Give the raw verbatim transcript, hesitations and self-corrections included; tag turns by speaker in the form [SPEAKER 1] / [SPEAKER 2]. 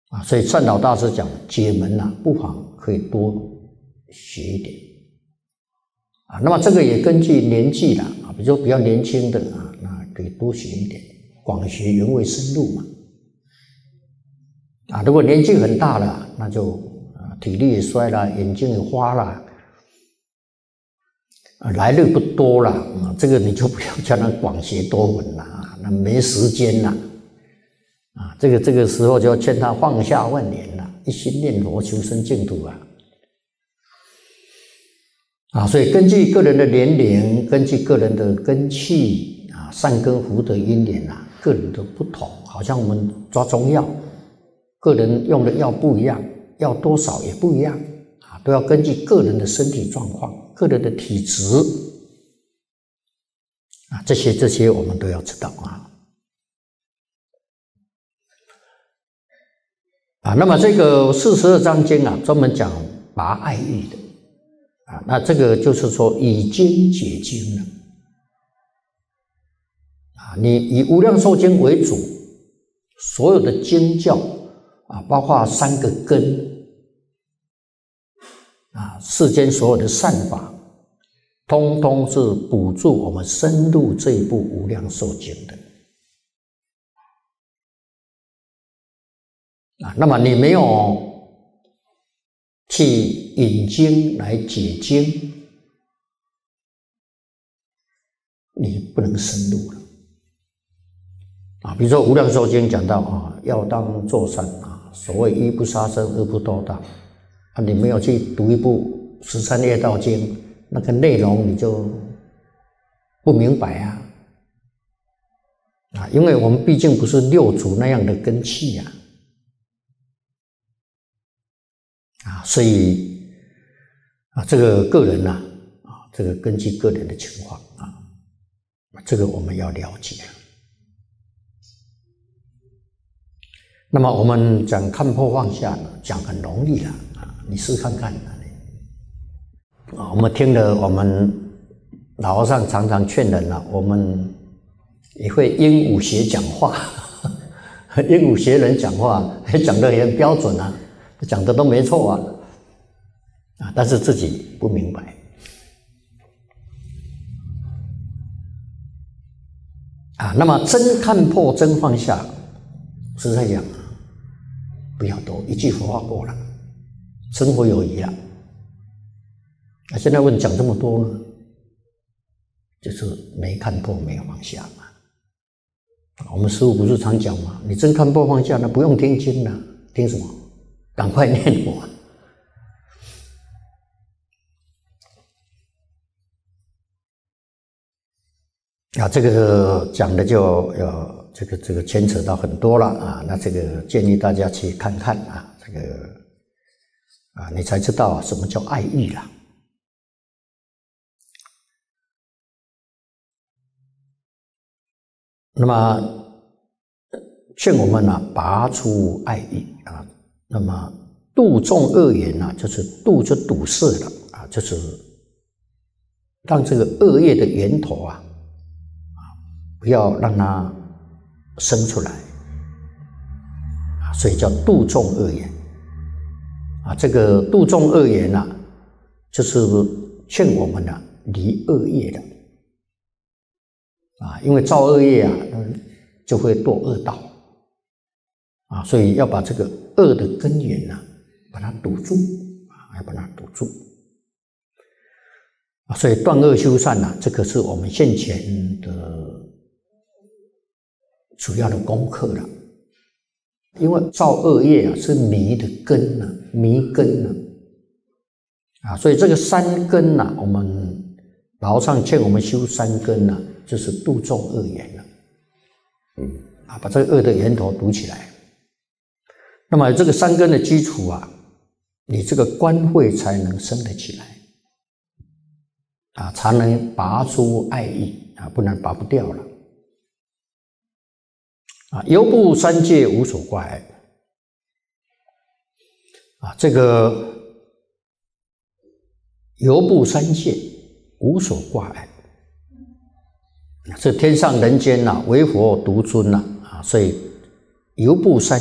[SPEAKER 1] 啊，所以善导大师讲解门啊，不妨可以多学一点啊。那么这个也根据年纪啦啊，比如说比较年轻的啊，那可以多学一点，广学源为深入嘛。啊，如果年纪很大了，那就啊体力也衰了，眼睛也花了，啊来日不多了啊，这个你就不要叫他广学多闻了啊，那没时间了啊，这个这个时候就要劝他放下万年了，一心念佛求生净土啊。啊，所以根据个人的年龄，根据个人的根器啊，善根福德因缘啊，个人的不同，好像我们抓中药。个人用的药不一样，药多少也不一样啊，都要根据个人的身体状况、个人的体质啊，这些这些我们都要知道啊。啊，那么这个四十二章经啊，专门讲拔爱欲的啊，那这个就是说以经解经了啊，你以无量寿经为主，所有的经教。啊，包括三个根啊，世间所有的善法，通通是补助我们深入这一部无量寿经的啊。那么你没有去引经来解经，你不能深入了啊。比如说《无量寿经》讲到啊，要当作善啊。所谓一不杀生，二不堕盗啊，你没有去读一部《十三业道经》，那个内容你就不明白啊啊！因为我们毕竟不是六祖那样的根器呀啊，所以啊，这个个人呐啊，这个根据个人的情况啊，这个我们要了解。那么我们讲看破放下呢，讲很容易啦啊，你试看看啊。我们听了我们老和尚常常劝人了，我们也会鹦鹉学讲话，鹦鹉学人讲话，讲得也很标准啊，讲的都没错啊啊，但是自己不明白啊。那么真看破真放下，实在讲。不要多一句佛话过了，生活有余了。那现在问讲这么多呢，就是没看破没有放下嘛。我们师父不是常讲嘛，你真看破放下，那不用听经了，听什么？赶快念佛。啊，这个讲的就要。这个这个牵扯到很多了啊，那这个建议大家去看看啊，这个啊，你才知道什么叫爱欲啦。那么劝我们呢、啊，拔出爱欲啊，那么度众恶缘呢、啊，就是度就堵塞了啊，就是让这个恶业的源头啊，啊，不要让它生出来啊，所以叫度众恶缘啊。这个度众恶缘啊，就是劝我们啊离恶业的啊，因为造恶业啊，就会堕恶道啊，所以要把这个恶的根源呢、啊，把它堵住啊，要把它堵住啊。所以断恶修善呢、啊，这个是我们现前的主要的功课了，因为造恶业啊是迷的根呢、啊，迷根呢、啊，啊，所以这个三根呢、啊，我们老和尚劝我们修三根呢、啊，就是度众恶缘了，嗯，啊，把这个恶的源头堵起来。那么这个三根的基础啊，你这个观慧才能生得起来，啊，才能拔出爱欲啊，不然拔不掉了。啊，犹怖三界无所挂碍啊，这个犹怖三界无所挂碍，这天上人间呐、啊，唯佛独尊呐 啊, 啊，所以犹怖三